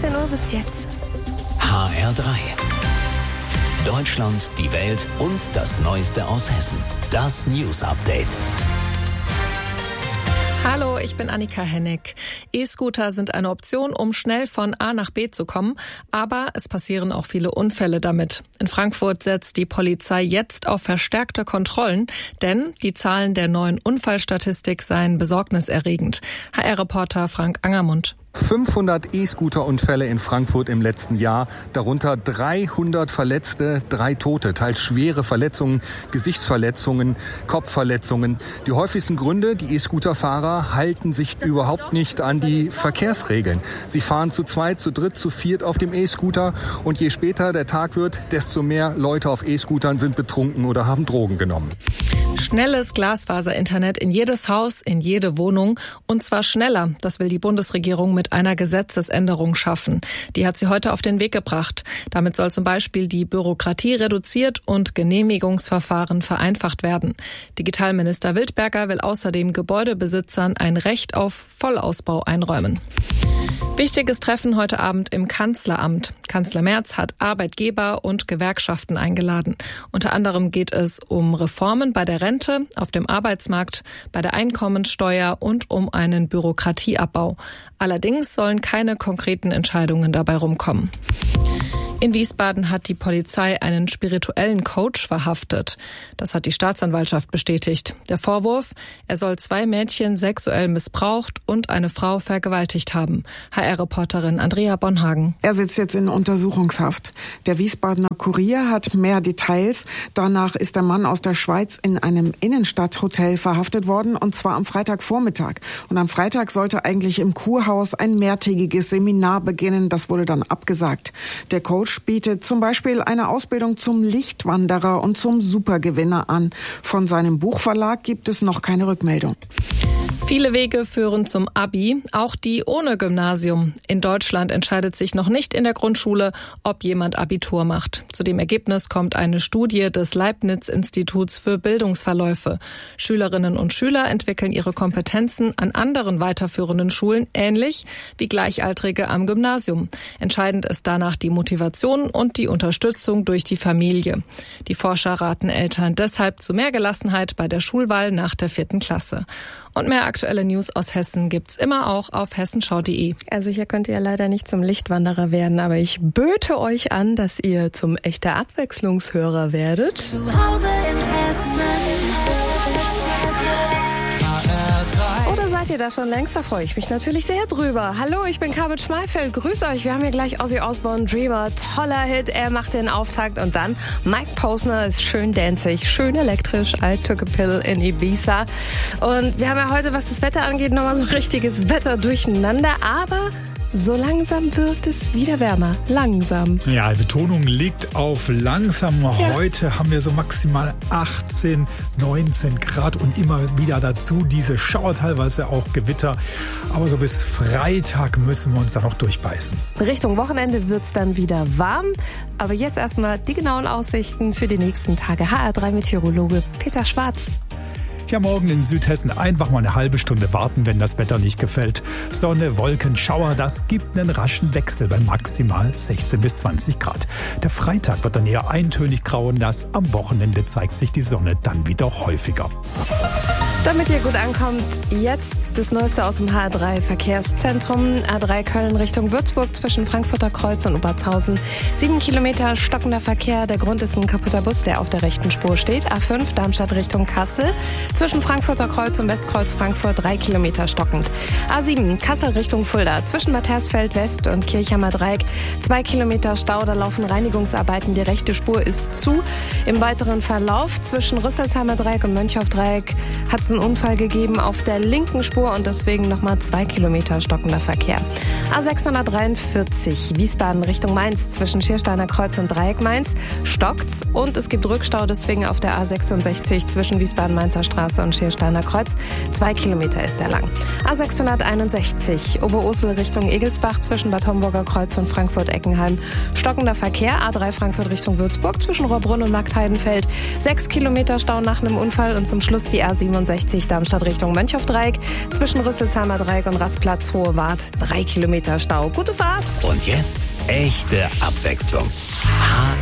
16 Uhr wird's jetzt. HR3. Deutschland, die Welt und das Neueste aus Hessen. Das News Update. Hallo, ich bin Annika Hennig. E-Scooter sind eine Option, um schnell von A nach B zu kommen, aber es passieren auch viele Unfälle damit. In Frankfurt setzt die Polizei jetzt auf verstärkte Kontrollen, denn die Zahlen der neuen Unfallstatistik seien besorgniserregend. HR-Reporter Frank Angermund. 500 E-Scooter-Unfälle in Frankfurt im letzten Jahr, darunter 300 Verletzte, 3 Tote, teils schwere Verletzungen, Gesichtsverletzungen, Kopfverletzungen. Die häufigsten Gründe, die E-Scooter-Fahrer halten sich überhaupt nicht an die Verkehrsregeln. Sie fahren zu zweit, zu dritt, zu viert auf dem E-Scooter und je später der Tag wird, desto mehr Leute auf E-Scootern sind betrunken oder haben Drogen genommen. Schnelles Glasfaser-Internet in jedes Haus, in jede Wohnung und zwar schneller. Das will die Bundesregierung mit einer Gesetzesänderung schaffen. Die hat sie heute auf den Weg gebracht. Damit soll zum Beispiel die Bürokratie reduziert und Genehmigungsverfahren vereinfacht werden. Digitalminister Wildberger will außerdem Gebäudebesitzern ein Recht auf Vollausbau einräumen. Wichtiges Treffen heute Abend im Kanzleramt. Kanzler Merz hat Arbeitgeber und Gewerkschaften eingeladen. Unter anderem geht es um Reformen bei der Rente, auf dem Arbeitsmarkt, bei der Einkommensteuer und um einen Bürokratieabbau. Allerdings sollen keine konkreten Entscheidungen dabei rumkommen. In Wiesbaden hat die Polizei einen spirituellen Coach verhaftet. Das hat die Staatsanwaltschaft bestätigt. Der Vorwurf, er soll 2 Mädchen sexuell missbraucht und eine Frau vergewaltigt haben. HR-Reporterin Andrea Bonhagen. Er sitzt jetzt in Untersuchungshaft. Der Wiesbadener Kurier hat mehr Details. Danach ist der Mann aus der Schweiz in einem Innenstadthotel verhaftet worden, und zwar am Freitagvormittag. Und am Freitag sollte eigentlich im Kurhaus ein mehrtägiges Seminar beginnen. Das wurde dann abgesagt. Der Coach bietet zum Beispiel eine Ausbildung zum Lichtwanderer und zum Supergewinner an. Von seinem Buchverlag gibt es noch keine Rückmeldung. Viele Wege führen zum Abi, auch die ohne Gymnasium. In Deutschland entscheidet sich noch nicht in der Grundschule, ob jemand Abitur macht. Zu dem Ergebnis kommt eine Studie des Leibniz-Instituts für Bildungsverläufe. Schülerinnen und Schüler entwickeln ihre Kompetenzen an anderen weiterführenden Schulen ähnlich wie Gleichaltrige am Gymnasium. Entscheidend ist danach die Motivation und die Unterstützung durch die Familie. Die Forscher raten Eltern deshalb zu mehr Gelassenheit bei der Schulwahl nach der 4. Klasse. Und mehr aktuelle News aus Hessen gibt's immer auch auf hessenschau.de. Also hier könnt ihr leider nicht zum Lichtwanderer werden, aber ich böte euch an, dass ihr zum echter Abwechslungshörer werdet. Zu Hause in Hessen. Oder seid ihr da schon längst? Da freue ich mich natürlich sehr drüber. Hallo, ich bin Carmen Schmeifeld. Grüß euch. Wir haben hier gleich Ozzy Osbourne, Dreamer. Toller Hit. Er macht den Auftakt. Und dann Mike Posner ist schön danzig, schön elektrisch. I took a pill in Ibiza. Und wir haben ja heute, was das Wetter angeht, nochmal so richtiges Wetter durcheinander. Aber so langsam wird es wieder wärmer. Langsam. Ja, die Betonung liegt auf langsam. Ja. Heute haben wir so maximal 18, 19 Grad und immer wieder dazu diese Schauer, teilweise auch Gewitter. Aber so bis Freitag müssen wir uns da noch durchbeißen. Richtung Wochenende wird es dann wieder warm. Aber jetzt erstmal die genauen Aussichten für die nächsten Tage. HR3-Meteorologe Peter Schwarz. Ja, morgen in Südhessen einfach mal eine halbe Stunde warten, wenn das Wetter nicht gefällt. Sonne, Wolken, Schauer, das gibt einen raschen Wechsel bei maximal 16 bis 20 Grad. Der Freitag wird dann eher eintönig grau und nass. Am Wochenende zeigt sich die Sonne dann wieder häufiger. Damit ihr gut ankommt, jetzt das Neueste aus dem HR3 Verkehrszentrum. A3 Köln Richtung Würzburg zwischen Frankfurter Kreuz und Obertshausen. 7 Kilometer stockender Verkehr. Der Grund ist ein kaputter Bus, der auf der rechten Spur steht. A5 Darmstadt Richtung Kassel. Zwischen Frankfurter Kreuz und Westkreuz Frankfurt 3 Kilometer stockend. A7 Kassel Richtung Fulda. Zwischen Mathersfeld West und Kirchhammer Dreieck 2 Kilometer Stau. Da laufen Reinigungsarbeiten. Die rechte Spur ist zu. Im weiteren Verlauf zwischen Rüsselsheimer Dreieck und Mönchhoff Dreieck hat es einen Unfall gegeben auf der linken Spur und deswegen nochmal 2 Kilometer stockender Verkehr. A643 Wiesbaden Richtung Mainz zwischen Schiersteiner Kreuz und Dreieck Mainz stockt's und es gibt Rückstau, deswegen auf der A66 zwischen Wiesbaden-Mainzer Straße und Schiersteiner Kreuz. 2 Kilometer ist er lang. A661 Oberursel Richtung Egelsbach zwischen Bad Homburger Kreuz und Frankfurt-Eckenheim. Stockender Verkehr. A3 Frankfurt Richtung Würzburg zwischen Rohrbrunn und Marktheidenfeld. 6 Kilometer Stau nach einem Unfall und zum Schluss die A67 Darmstadt Richtung Mönchhoff Dreieck zwischen Rüsselsheimer Dreieck und Rastplatz Hohe Wart. 3 Kilometer Kilometer Stau. Gute Fahrt! Und jetzt echte Abwechslung.